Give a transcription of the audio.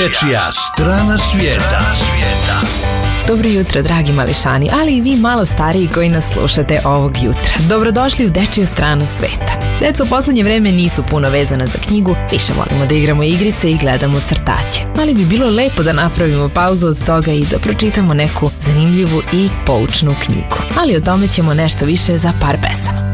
Dečija strana svijeta. Dobro jutro, dragi mališani, ali i vi malo stariji koji nas slušate ovog jutra. Dobrodošli u Dečiju stranu sveta. Deca u poslednje vreme nisu puno vezana za knjigu, više volimo da igramo igrice i gledamo crtaće. Ali bi bilo lepo da napravimo pauzu od toga i da pročitamo neku zanimljivu i poučnu knjigu. Ali o tome ćemo nešto više za par pesama.